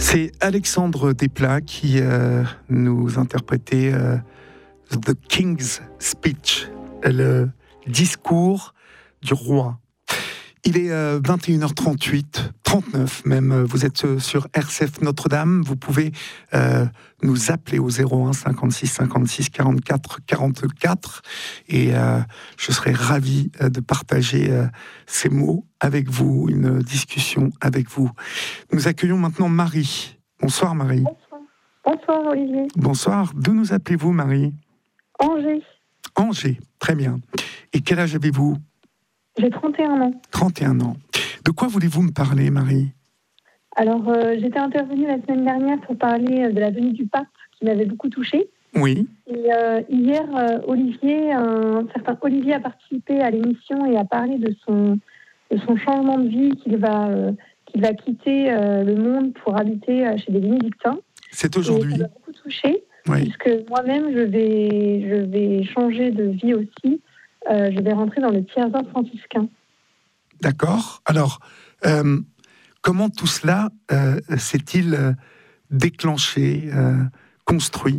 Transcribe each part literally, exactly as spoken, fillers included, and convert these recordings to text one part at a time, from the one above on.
C'est Alexandre Desplat qui euh, nous interprétait euh, The King's Speech, le discours du roi. Il est euh, vingt et une heures trente-huit, trente-neuf même, vous êtes sur R C F Notre-Dame, vous pouvez euh, nous appeler au zéro un cinquante-six cinquante-six quarante-quatre quarante-quatre et euh, je serai ravi de partager euh, ces mots avec vous, une discussion avec vous. Nous accueillons maintenant Marie. Bonsoir Marie. Bonsoir. Bonsoir Olivier. Bonsoir, d'où nous appelez-vous Marie? Angers. Angers, très bien. Et quel âge avez-vous? J'ai trente et un ans. trente et un ans. De quoi voulez-vous me parler, Marie? Alors, euh, j'étais intervenue la semaine dernière pour parler de la venue du pape qui m'avait beaucoup touchée. Oui. Et euh, hier, euh, Olivier, un certain Olivier a participé à l'émission et a parlé de son, de son changement de vie, qu'il va, euh, qu'il va quitter euh, le monde pour habiter euh, chez des bénédictins. C'est aujourd'hui. Et ça m'a beaucoup touchée, oui. puisque moi-même, je vais, je vais changer de vie aussi. Euh, je vais rentrer dans le tiers-ordre franciscain. D'accord. Alors, euh, comment tout cela euh, s'est-il euh, déclenché, euh, construit?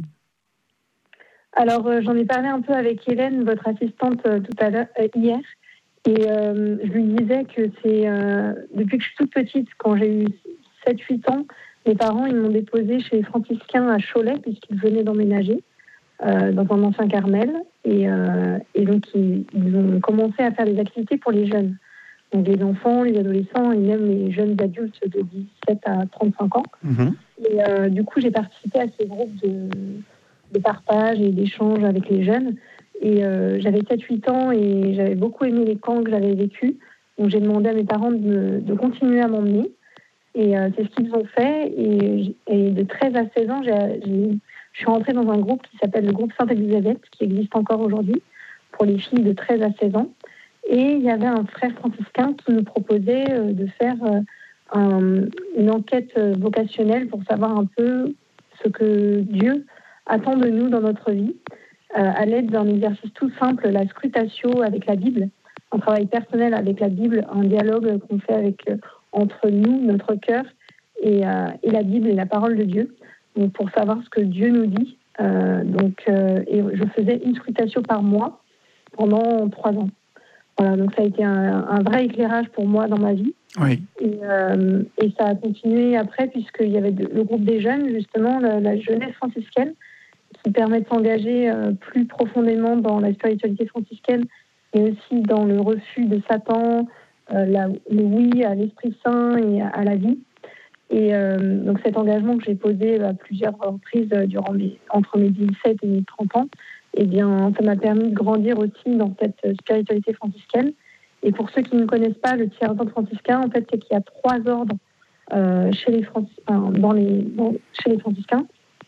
Alors, euh, j'en ai parlé un peu avec Hélène, votre assistante, euh, tout à l'heure, euh, hier. Et euh, je lui disais que c'est euh, depuis que je suis toute petite, quand j'ai eu sept huit ans, mes parents ils m'ont déposée chez les franciscains à Cholet, puisqu'ils venaient d'emménager euh, dans un ancien Carmel. Et, euh, et donc, ils, ils ont commencé à faire des activités pour les jeunes. Donc, les enfants, les adolescents et même les jeunes adultes de dix-sept à trente-cinq ans. Mmh. Et euh, du coup, j'ai participé à ces groupes de, de partage et d'échange avec les jeunes. Et euh, j'avais sept huit ans et j'avais beaucoup aimé les camps que j'avais vécus. Donc, j'ai demandé à mes parents de, me, de continuer à m'emmener. Et euh, c'est ce qu'ils ont fait. Et, et de treize à seize ans, j'ai, j'ai, je suis rentrée dans un groupe qui s'appelle le groupe Sainte-Élisabeth, qui existe encore aujourd'hui, pour les filles de treize à seize ans. Et il y avait un frère franciscain qui nous proposait euh, de faire euh, un, une enquête vocationnelle pour savoir un peu ce que Dieu attend de nous dans notre vie, euh, à l'aide d'un exercice tout simple, la scrutatio avec la Bible, un travail personnel avec la Bible, un dialogue qu'on fait avec, euh, entre nous, notre cœur, et, euh, et la Bible et la parole de Dieu, donc pour savoir ce que Dieu nous dit. Euh, donc, euh, et je faisais une scrutatio par mois pendant trois ans. Voilà, donc ça a été un, un vrai éclairage pour moi dans ma vie. Oui. Et, euh, et ça a continué après, puisqu'il y avait de, le groupe des jeunes, justement, la, la jeunesse franciscaine, qui permet de s'engager euh, plus profondément dans la spiritualité franciscaine, mais aussi dans le refus de Satan, euh, la, le oui à l'Esprit Saint et à, à la vie. Et euh, donc cet engagement que j'ai posé à plusieurs reprises durant mes, entre mes dix-sept et mes trente ans, eh bien, ça m'a permis de grandir aussi dans cette spiritualité franciscaine. Et pour ceux qui ne connaissent pas le tiers-ordre franciscain, en fait, c'est qu'il y a trois ordres euh, chez, les Francis... enfin, dans les... dans... chez les franciscains.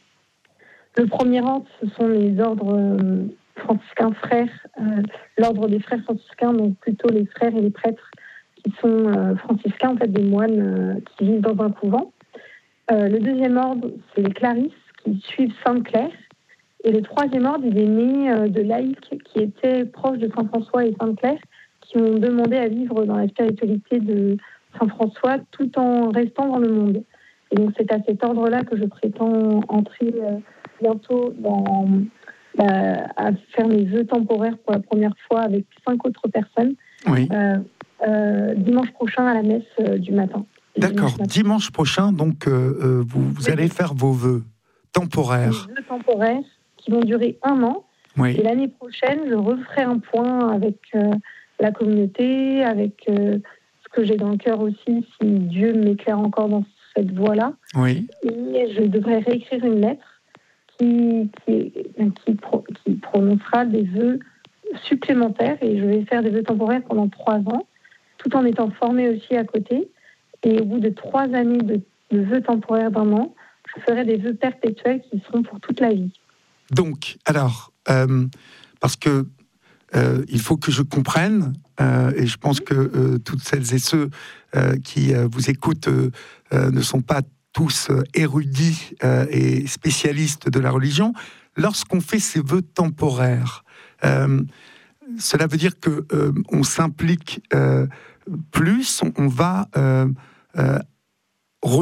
Le premier ordre, ce sont les ordres euh, franciscains frères, euh, l'ordre des frères franciscains, donc plutôt les frères et les prêtres qui sont euh, franciscains, en fait, des moines euh, qui vivent dans un couvent. Euh, le deuxième ordre, c'est les clarisses qui suivent Sainte Claire. Et le troisième ordre, il est né euh, de laïcs qui étaient proches de Saint François et Sainte Claire, qui ont demandé à vivre dans la spiritualité de Saint François tout en restant dans le monde. Et donc c'est à cet ordre-là que je prétends entrer euh, bientôt dans, euh, à faire mes vœux temporaires pour la première fois avec cinq autres personnes, Oui. euh, euh, dimanche prochain à la messe euh, du matin. D'accord, dimanche, matin. dimanche prochain, donc euh, vous, vous oui. allez faire vos vœux temporaires. Mes vœux temporaires qui vont durer un an. Oui. Et l'année prochaine, je referai un point avec euh, la communauté, avec euh, ce que j'ai dans le cœur aussi, si Dieu m'éclaire encore dans cette voie-là. Oui. Et je devrais réécrire une lettre qui, qui, qui, pro, qui prononcera des vœux supplémentaires. Et je vais faire des vœux temporaires pendant trois ans, tout en étant formée aussi à côté. Et au bout de trois années de, de vœux temporaires d'un an, je ferai des vœux perpétuels qui seront pour toute la vie. Donc, alors, euh, parce que euh, il faut que je comprenne, euh, et je pense que euh, toutes celles et ceux euh, qui euh, vous écoutent euh, euh, ne sont pas tous euh, érudits euh, et spécialistes de la religion. Lorsqu'on fait ces vœux temporaires, euh, cela veut dire que euh, on s'implique euh, plus, on, on va euh, euh,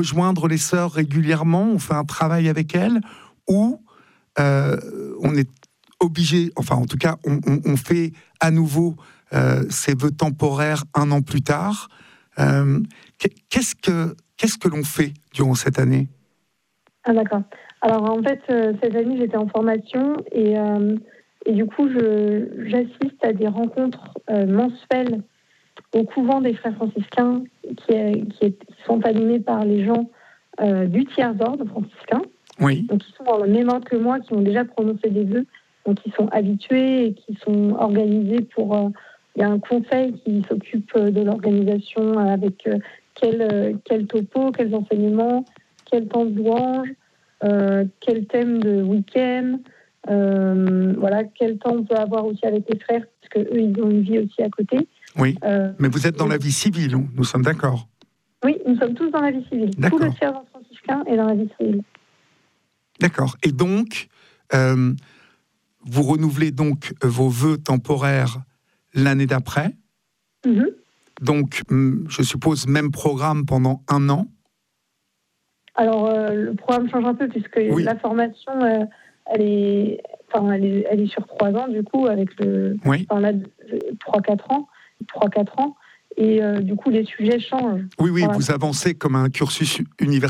rejoindre les sœurs régulièrement, on fait un travail avec elles, ou euh, on est obligé, enfin en tout cas, on, on, on fait à nouveau euh, ces vœux temporaires un an plus tard. Euh, qu'est-ce que, qu'est-ce que l'on fait durant cette année ? Ah d'accord. Alors en fait, euh, cette année, j'étais en formation et, euh, et du coup, je, j'assiste à des rencontres euh, mensuelles au couvent des frères franciscains qui, est, qui, est, qui sont animés par les gens euh, du tiers ordre franciscain. Oui. Donc, ils sont dans le même ordre que moi, qui ont déjà prononcé des vœux, donc ils sont habitués et qui sont organisés pour... Euh, il y a un conseil qui s'occupe de l'organisation avec euh, quel, euh, quel topo, quels enseignements, quel temps de louange, euh, quel thème de week-end, euh, voilà, quel temps on peut avoir aussi avec les frères, parce qu'eux, ils ont une vie aussi à côté. Oui, euh, mais vous êtes dans la vie civile, nous sommes d'accord. Oui, nous sommes tous dans la vie civile. D'accord. Tout le tiers franciscain est dans la vie civile. D'accord. Et donc, euh, vous renouvelez donc vos vœux temporaires l'année d'après. Mm-hmm. Donc, je suppose, même programme pendant un an. Alors, euh, le programme change un peu, puisque oui. la formation, euh, elle, est, enfin, elle, est, elle est sur trois ans, du coup, avec le... Oui. Enfin, là, trois quatre ans. trois quatre ans. Et euh, du coup, les sujets changent. Oui, oui, voilà. Vous avancez comme un cursus universitaire.